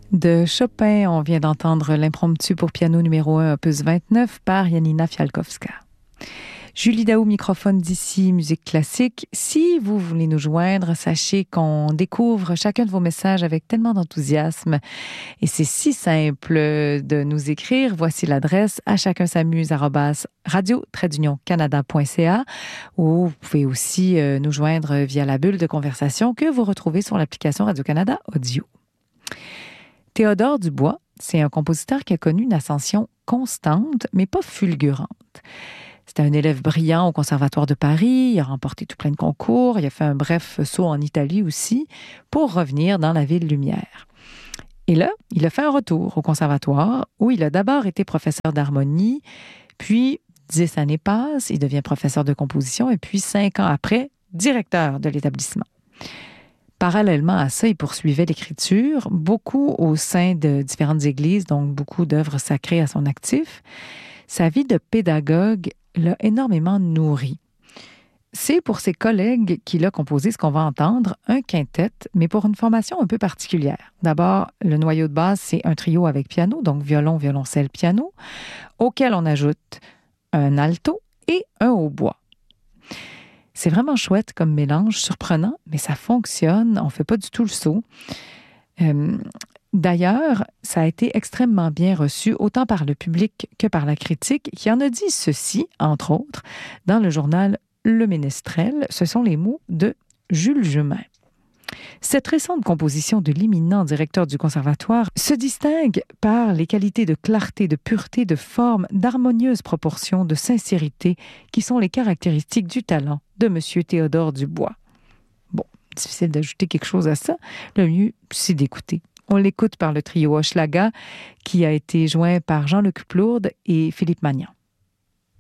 De Chopin, on vient d'entendre l'impromptu pour piano numéro 1, opus 29 par Janina Fialkowska. Julie Daou, microphone d'ici, musique classique. Si vous voulez nous joindre, sachez qu'on découvre chacun de vos messages avec tellement d'enthousiasme. Et c'est si simple de nous écrire. Voici l'adresse achacuns'amuse@radio-canada.ca ou vous pouvez aussi nous joindre via la bulle de conversation que vous retrouvez sur l'application Radio-Canada Audio. Théodore Dubois, c'est un compositeur qui a connu une ascension constante, mais pas fulgurante. C'était un élève brillant au Conservatoire de Paris, il a remporté tout plein de concours, il a fait un bref saut en Italie aussi, pour revenir dans la ville lumière. Et là, il a fait un retour au Conservatoire, où il a d'abord été professeur d'harmonie, puis 10 années passent, il devient professeur de composition, et puis 5 ans après, directeur de l'établissement. Parallèlement à ça, il poursuivait l'écriture, beaucoup au sein de différentes églises, donc beaucoup d'œuvres sacrées à son actif. Sa vie de pédagogue l'a énormément nourri. C'est pour ses collègues qu'il a composé ce qu'on va entendre, un quintet, mais pour une formation un peu particulière. D'abord, le noyau de base, c'est un trio avec piano, donc violon, violoncelle, piano, auquel on ajoute un alto et un hautbois. C'est vraiment chouette comme mélange, surprenant, mais ça fonctionne, on ne fait pas du tout le saut. D'ailleurs, ça a été extrêmement bien reçu, autant par le public que par la critique, qui en a dit ceci, entre autres, dans le journal Le Ménestrel. Ce sont les mots de Jules Jumin. Cette récente composition de l'éminent directeur du Conservatoire se distingue par les qualités de clarté, de pureté, de forme, d'harmonieuse proportion, de sincérité, qui sont les caractéristiques du talent de M. Théodore Dubois. Bon, difficile d'ajouter quelque chose à ça. Le mieux, c'est d'écouter. On l'écoute par le trio Hochelaga, qui a été joint par Jean-Luc Plourde et Philippe Magnan.